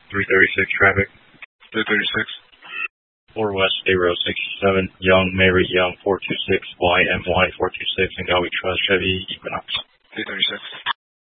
336 traffic. 336. 4 West, State Road 67, Young, Mary Young, 426, YMY 426, and Galway Trust, Chevy Equinox. 336.